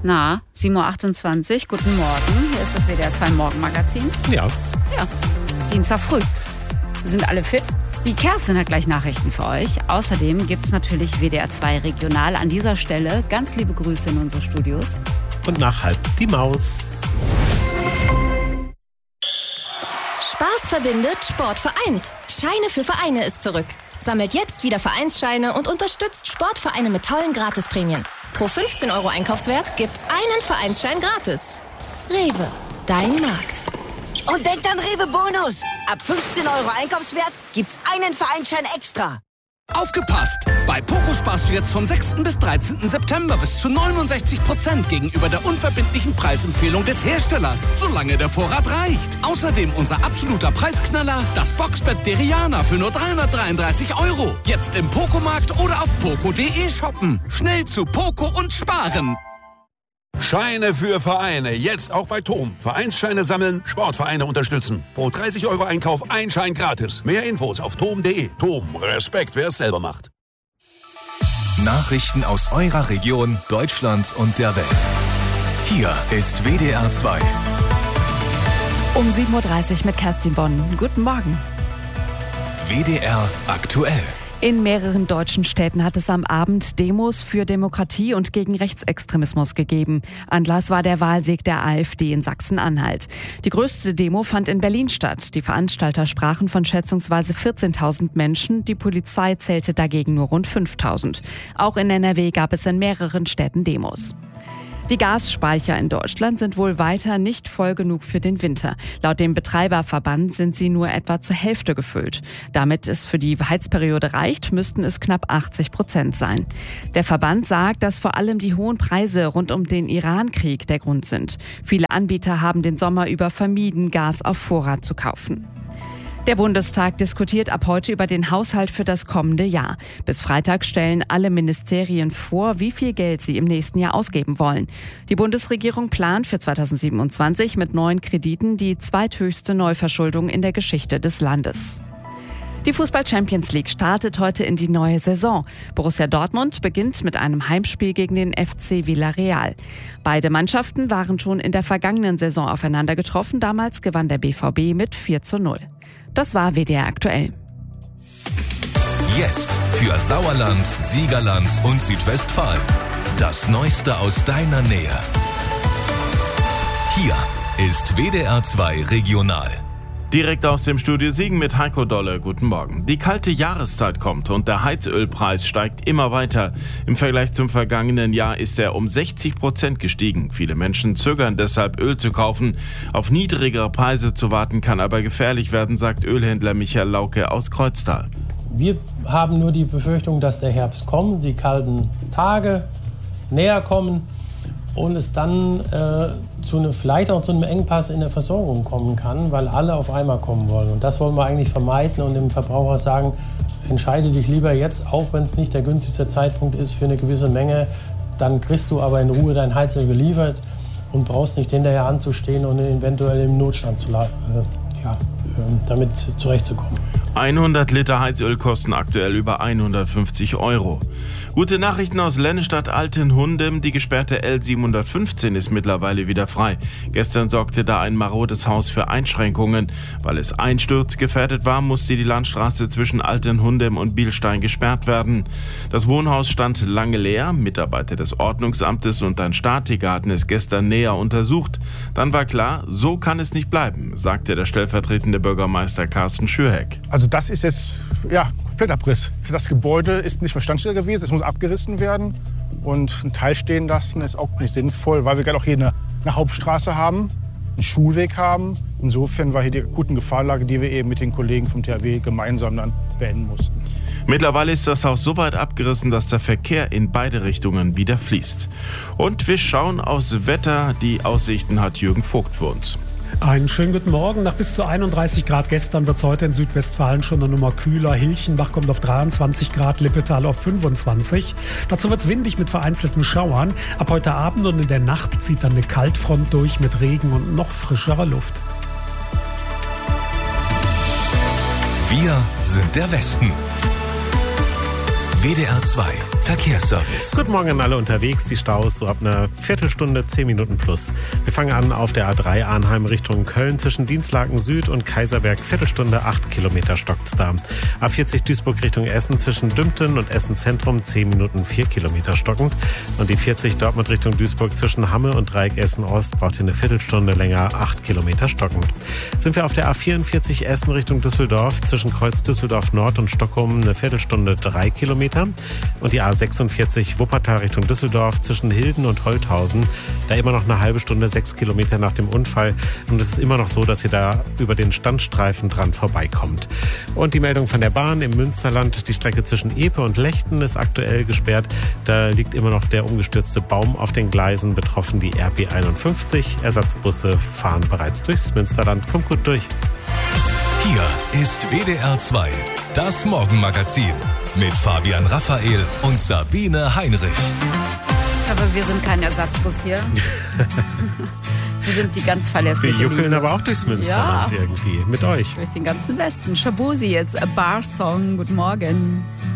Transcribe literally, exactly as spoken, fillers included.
Na, sieben Uhr achtundzwanzig, guten Morgen. Hier ist das W D R zwei Morgenmagazin. Ja. Ja, Dienstag früh. Wir sind alle fit. Die Kerstin hat gleich Nachrichten für euch. Außerdem gibt es natürlich W D R zwei Regional. An dieser Stelle ganz liebe Grüße in unsere Studios. Und nach halb die Maus. Spaß verbindet, Sport vereint. Scheine für Vereine ist zurück. Sammelt jetzt wieder Vereinsscheine und unterstützt Sportvereine mit tollen Gratisprämien. Pro fünfzehn Euro Einkaufswert gibt's einen Vereinsschein gratis. Rewe, dein Markt. Und denkt an Rewe Bonus. Ab fünfzehn Euro Einkaufswert gibt's einen Vereinsschein extra. Aufgepasst! Bei Poco sparst du jetzt vom sechsten bis dreizehnten September bis zu neunundsechzig Prozent gegenüber der unverbindlichen Preisempfehlung des Herstellers, solange der Vorrat reicht. Außerdem unser absoluter Preisknaller, das Boxbett Deriana für nur dreihundertdreiunddreißig Euro. Jetzt im Poco-Markt oder auf poco punkt de shoppen. Schnell zu Poco und sparen! Scheine für Vereine, jetzt auch bei Tom. Vereinsscheine sammeln, Sportvereine unterstützen. Pro dreißig Euro Einkauf ein Schein gratis. Mehr Infos auf tom punkt de. Tom, Respekt, wer es selber macht. Nachrichten aus eurer Region, Deutschland und der Welt. Hier ist W D R zwei. Um sieben Uhr dreißig mit Kerstin Bonn. Guten Morgen. W D R aktuell. In mehreren deutschen Städten hat es am Abend Demos für Demokratie und gegen Rechtsextremismus gegeben. Anlass war der Wahlsieg der AfD in Sachsen-Anhalt. Die größte Demo fand in Berlin statt. Die Veranstalter sprachen von schätzungsweise vierzehntausend Menschen. Die Polizei zählte dagegen nur rund fünftausend. Auch in N R W gab es in mehreren Städten Demos. Die Gasspeicher in Deutschland sind wohl weiter nicht voll genug für den Winter. Laut dem Betreiberverband sind sie nur etwa zur Hälfte gefüllt. Damit es für die Heizperiode reicht, müssten es knapp achtzig Prozent sein. Der Verband sagt, dass vor allem die hohen Preise rund um den Iran-Krieg der Grund sind. Viele Anbieter haben den Sommer über vermieden, Gas auf Vorrat zu kaufen. Der Bundestag diskutiert ab heute über den Haushalt für das kommende Jahr. Bis Freitag stellen alle Ministerien vor, wie viel Geld sie im nächsten Jahr ausgeben wollen. Die Bundesregierung plant für zweitausendsiebenundzwanzig mit neuen Krediten die zweithöchste Neuverschuldung in der Geschichte des Landes. Die Fußball-Champions League startet heute in die neue Saison. Borussia Dortmund beginnt mit einem Heimspiel gegen den F C Villarreal. Beide Mannschaften waren schon in der vergangenen Saison aufeinander getroffen. Damals gewann der B V B mit vier zu null. Das war W D R aktuell. Jetzt für Sauerland, Siegerland und Südwestfalen. Das Neueste aus deiner Nähe. Hier ist W D R zwei Regional. Direkt aus dem Studio Siegen mit Heiko Dolle. Guten Morgen. Die kalte Jahreszeit kommt und der Heizölpreis steigt immer weiter. Im Vergleich zum vergangenen Jahr ist er um sechzig Prozent gestiegen. Viele Menschen zögern deshalb, Öl zu kaufen. Auf niedrigere Preise zu warten kann aber gefährlich werden, sagt Ölhändler Michael Lauke aus Kreuztal. Wir haben nur die Befürchtung, dass der Herbst kommt, die kalten Tage näher kommen und es dann äh, zu einem, vielleicht auch zu einem Engpass in der Versorgung kommen kann, weil alle auf einmal kommen wollen. Und das wollen wir eigentlich vermeiden und dem Verbraucher sagen, entscheide dich lieber jetzt, auch wenn es nicht der günstigste Zeitpunkt ist, für eine gewisse Menge. Dann kriegst du aber in Ruhe dein Heizöl geliefert und brauchst nicht hinterher anzustehen und eventuell im Notstand zu, äh, ja, äh, damit zurechtzukommen. hundert Liter Heizöl kosten aktuell über hundertfünfzig Euro. Gute Nachrichten aus Lennestadt-Altenhundem. Die gesperrte L siebenhundertfünfzehn ist mittlerweile wieder frei. Gestern sorgte da ein marodes Haus für Einschränkungen. Weil es einsturzgefährdet war, musste die Landstraße zwischen Altenhundem und Bielstein gesperrt werden. Das Wohnhaus stand lange leer. Mitarbeiter des Ordnungsamtes und ein Statiker hatten es gestern näher untersucht. Dann war klar, so kann es nicht bleiben, sagte der stellvertretende Bürgermeister Carsten Schürheck. Also das ist jetzt, ja, Komplettabriss. Das Gebäude ist nicht Bestandsstelle gewesen, es muss abgerissen werden. Und ein Teil stehen lassen ist auch nicht sinnvoll, weil wir gerade auch hier eine, eine Hauptstraße haben, einen Schulweg haben. Insofern war hier die akute Gefahrlage, die wir eben mit den Kollegen vom T H W gemeinsam dann beenden mussten. Mittlerweile ist das Haus so weit abgerissen, dass der Verkehr in beide Richtungen wieder fließt. Und wir schauen aufs Wetter. Die Aussichten hat Jürgen Vogt für uns. Einen schönen guten Morgen. Nach bis zu einunddreißig Grad gestern wird es heute in Südwestfalen schon eine Nummer kühler. Hilchenbach kommt auf dreiundzwanzig Grad, Lippetal auf fünfundzwanzig. Dazu wird es windig mit vereinzelten Schauern. Ab heute Abend und in der Nacht zieht dann eine Kaltfront durch mit Regen und noch frischerer Luft. Wir sind der Westen. W D R zwei Verkehrsservice. Guten Morgen an alle unterwegs. Die Staus so ab einer Viertelstunde, zehn Minuten plus. Wir fangen an auf der A drei Arnheim Richtung Köln zwischen Dienstlaken Süd und Kaiserberg. Viertelstunde, acht Kilometer stockt's da. A vierzig Duisburg Richtung Essen zwischen Dümpten und Essen Zentrum, zehn Minuten, vier Kilometer stockend. Und die vierzig Dortmund Richtung Duisburg zwischen Hamme und Dreieck Essen Ost braucht ihr eine Viertelstunde länger, acht Kilometer stockend. Sind wir auf der A vierundvierzig Essen Richtung Düsseldorf zwischen Kreuz Düsseldorf Nord und Stockholm eine Viertelstunde, drei Kilometer. Und die A sechsundvierzig Wuppertal Richtung Düsseldorf zwischen Hilden und Holthausen, da immer noch eine halbe Stunde, sechs Kilometer nach dem Unfall. Und es ist immer noch so, dass ihr da über den Standstreifen dran vorbeikommt. Und die Meldung von der Bahn im Münsterland, die Strecke zwischen Epe und Lechten ist aktuell gesperrt. Da liegt immer noch der umgestürzte Baum auf den Gleisen, betroffen die R P einundfünfzig. Ersatzbusse fahren bereits durchs Münsterland. Kommt gut durch. Hier ist W D R zwei, das Morgenmagazin mit Fabian Raphael und Sabine Heinrich. Aber wir sind kein Ersatzbus hier. Wir sind die ganz verlässliche Wir juckeln Linie. aber auch durchs Münsterland ja. irgendwie, mit euch. Durch den ganzen Westen. Shabuzi jetzt, a Bar Song. Guten Morgen.